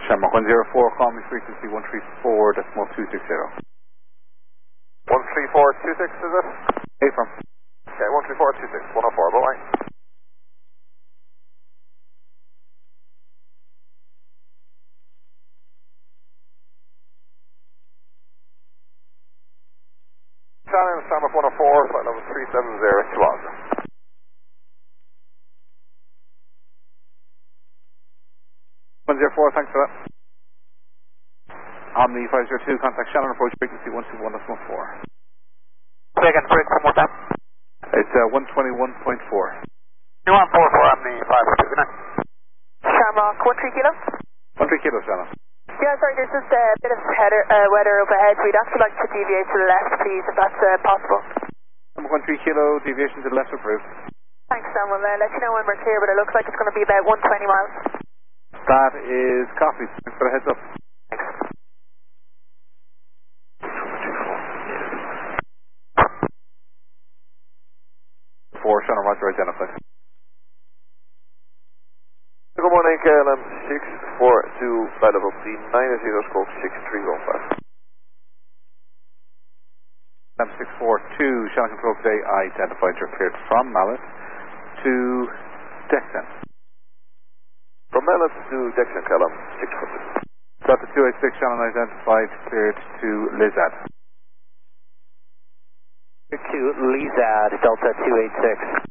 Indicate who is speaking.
Speaker 1: Shamrock 104, call me frequency 134.260.
Speaker 2: 13426 is it?
Speaker 1: Hey from.
Speaker 2: Okay, 13426, 104, bye-bye. Channel Shamrock 104, flight level 370, Schwaz.
Speaker 1: 104, thanks for that. Omni 502, contact Shannon, approach frequency 121.4.
Speaker 3: Second, break one more time.
Speaker 1: It's 121.4.
Speaker 3: 2144, Omni 502, good night.
Speaker 4: Shamrock, 13 kilo?
Speaker 1: 13 kilos, Shannon.
Speaker 4: Yeah, sorry, there's just a bit of weather overhead. We'd actually like to deviate to the left, please, if that's possible.
Speaker 1: Number 13 kilo, deviation to the left approved.
Speaker 4: Thanks, Sam. We'll let you know when we're clear, but it looks like it's going to be about 120 miles.
Speaker 1: That is copy. Thanks for the heads up. For Shannon, Roger, identified.
Speaker 2: Good morning, KLM 642, flight level 390, stroke 6315.
Speaker 1: KLM 642, Shannon Control today, identified. You're cleared from Mallet to Dexon.
Speaker 2: From Mallet to Dexon, KLM 642.
Speaker 1: Delta 286, Shannon identified, cleared to Lizard.
Speaker 3: To Lizard, Delta 286.